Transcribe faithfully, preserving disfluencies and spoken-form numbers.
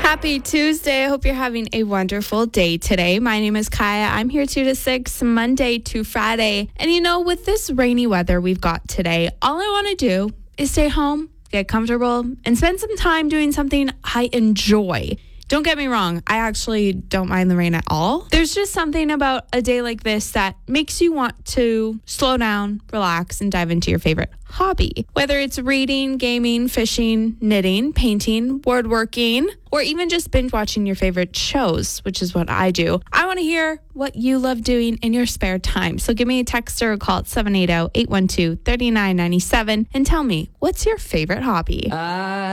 Happy Tuesday. I hope you're having a wonderful day today. My name is Kaya. I'm here two to six, Monday to Friday. And you know, with this rainy weather we've got today, all I want to do is stay home, get comfortable, and spend some time doing something I enjoy. Don't get me wrong, I actually don't mind the rain at all. There's just something about a day like this that makes you want to slow down, relax, and dive into your favorite hobby. Whether it's reading, gaming, fishing, knitting, painting, woodworking, or even just binge watching your favorite shows, which is what I do. I want to hear what you love doing in your spare time. So give me a text or a call at seven eight zero, eight one two, three nine nine seven and tell me, what's your favorite hobby? Uh-